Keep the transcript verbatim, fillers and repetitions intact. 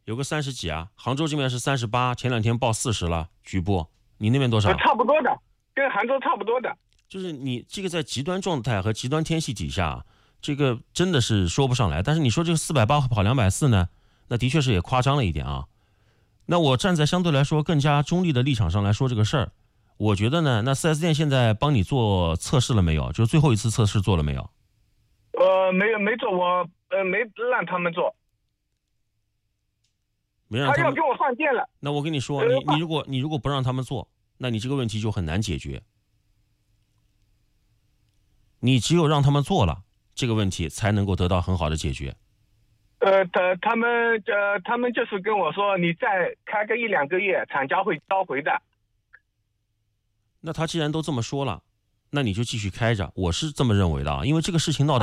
有个三十几啊，杭州这边是三十八，前两天报四十了，局部。你那边多少？ 呃差不多的，跟杭州差不多的。 就是你这个在极端状态和极端天气底下，这个真的是说不上来。但是你说这个四百八跑两百四呢，那的确是也夸张了一点啊。那我站在相对来说更加中立的立场上来说这个事儿，我觉得呢，那 四 S 店现在帮你做测试了没有？就是最后一次测试做了没有？ 呃，没有没做，我呃没让他们做， 没让他们。 他要给我换电了。 那我跟你说， 呃你你如果你如果不让他们做，那你这个问题就很难解决。你只有让他们做了，这个问题才能够得到很好的解决。 呃，他他们呃，他们就是跟我说，你再开个一两个月，厂家会召回的。 那他既然都这么说了，那你就继续开着，我是这么认为的啊，因为这个事情闹得